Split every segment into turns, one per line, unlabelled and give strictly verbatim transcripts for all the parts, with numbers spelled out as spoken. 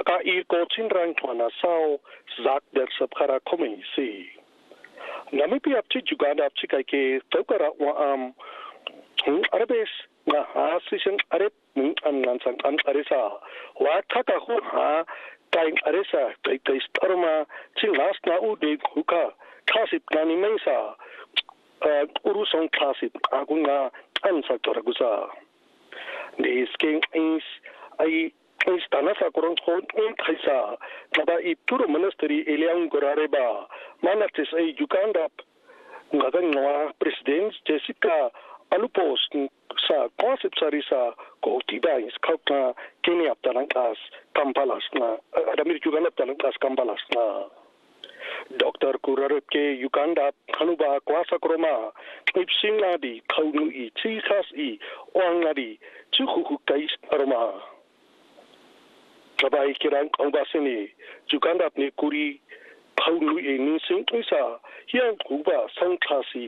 aka ir kochin rang twana sao zak der sabkhara komisi Namibia apchi Uganda apchi kaike tokara wa am arabes na asishan arab am nansang am aresa wa taka hu ha kain aresa kai kai starma ching last na u de huka klasip nani mensa urusong klasip agunga ansa toragusa the skin is ai Istana sa korong hon in kaisa kaba ituro monastery eliang gorareba manatis ay Uganda ngadang nga president Jessica Alupos sa concept sarisa ko tiba is kautna Kenya talangkas Kampalas na adamir Uganda talangkas Kampalas na Doctor Kurarep ke Uganda kanuba kwasa kroma ipsim na di kaunu i chikas i oang na di chukuku kais aroma Sabai kirang ang basini Uganda ni kuri kaunu e ninsing isa yang kuba sang klasi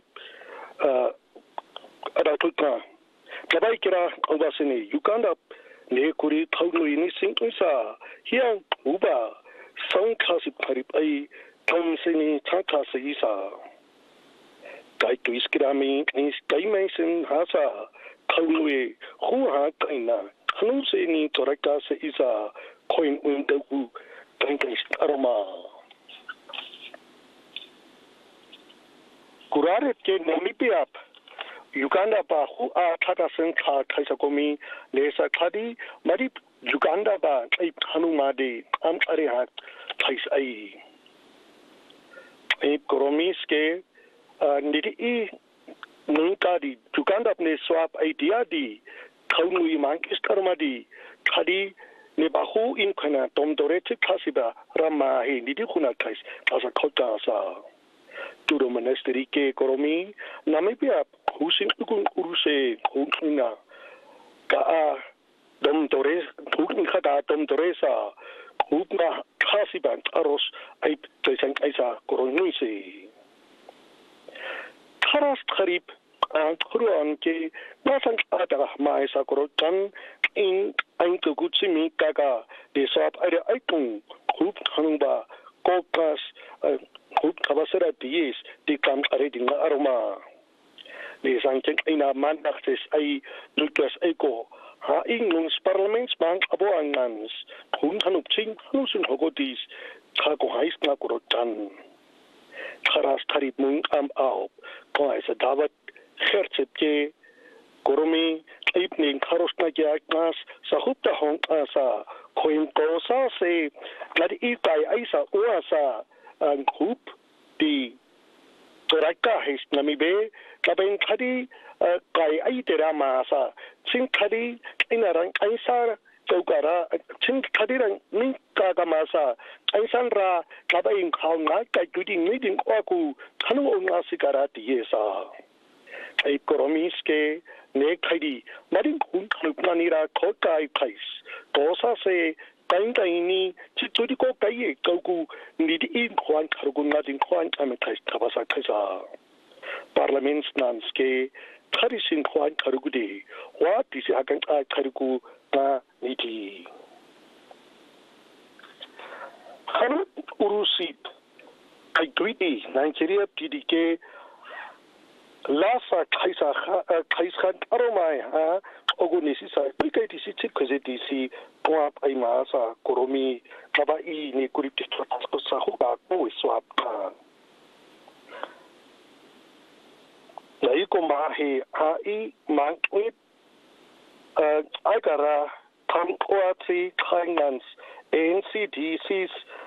ada tutna Sabai kira ang basini Uganda ni kuri kaunu e ninsing isa yang kuba sang klasi parip ay kamsini chakasi isa kai tu iskirami is kai mesin hasa kaunu e huha kaina kanu se ni torakta se isa coin window tankas aroma Kuraret ke Namibia Uganda ba hu a thata sen kha khaisa komi lesa khadi mari Uganda ba kai khanu ma de am are ha thais ai e koromis ke nidi i nunka di Uganda ne swap idea di khanu i mankis karma di khadi ne bahu in kana tom dorete klasiba rama he nidi khuna kais asa khota sa turo monastery ke koromi Namibia husin ukun uruse khunga ka a dom dore khun khada dom dore sa khuna klasiba aros ai tsain aisa koroni se kharas kharib an khuran ke nasan ada mai sa korotan in ein to gutsimi kaga de sap ai ai tung khub khangba kokas khub khabasara dies di kam are dinga aroma le sanchen ina man dakhtes ai lukas ai ko ha ing nung parliaments bank abo angans khun khanup ching khanusun hogodis kha ko hais na korotan kharas tharip mung am au ko ai sa dawat kherchep ke koromi ipning kharosna gyaknas sahupta hong asa khoin kosa se ladi itai aisa oasa ang hup di toraka his namibe kaben khadi kai ai tera masa ching khadi inarang aisa chokara ching khadi rang ni ka ga masa aisan ra kaben khaunga kai tuding meeting aku khanu onga sikara tiesa ai koromis ke ne khadi maring khun khupna nira khokai khais tosa se kain kaini chituri ko kai kauku nidi in khwan khargun na din khwan ame khais thabasa khaisa parliaments nans ke kharisin khwan kharugude wa disi hakan ka kharugu na nidi khanu urusit kai tuiti Nigeria P D K Lasa kaisa kaisa aromai ha ogunisi sa pikai disi chikose disi poap ai masa koromi kaba I ni kuripti ko sa huba ko swap ka lai ko ma he ha I mang wit ai kara tham kwati finance N C D Cs